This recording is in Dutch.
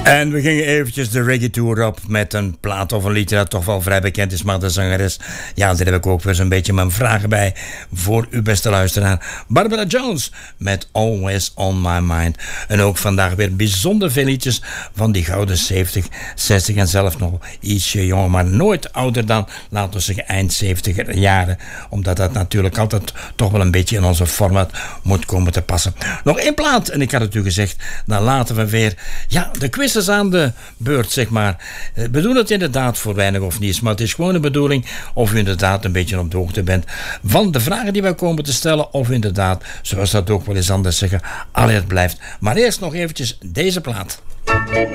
En we gingen eventjes de reggae tour op met een plaat of een liedje dat toch wel vrij bekend is, maar de zangeres, ja, daar heb ik ook weer zo'n beetje mijn vragen bij voor uw beste luisteraar. Barbara Jones met Always On My Mind. En ook vandaag weer bijzonder veel liedjes van die gouden 70, 60 en zelf nog ietsje jonger, maar nooit ouder dan, laten we zeggen, eind 70 jaren. Omdat dat natuurlijk altijd toch wel een beetje in onze format moet komen te passen. Nog één plaat, en ik had het u gezegd, dan laten we weer, ja, de quiz is aan de beurt, zeg maar. We doen het inderdaad voor weinig of niets, maar het is gewoon de bedoeling of u inderdaad een beetje op de hoogte bent van de vragen die wij komen te stellen, of inderdaad, zoals dat ook wel eens anders zeggen, alert blijft. Maar eerst nog eventjes deze plaat.